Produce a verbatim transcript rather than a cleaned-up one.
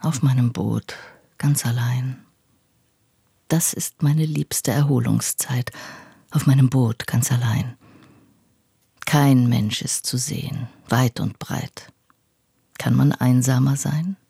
auf meinem Boot, ganz allein. Das ist meine liebste Erholungszeit, auf meinem Boot, ganz allein. Kein Mensch ist zu sehen, weit und breit. Kann man einsamer sein?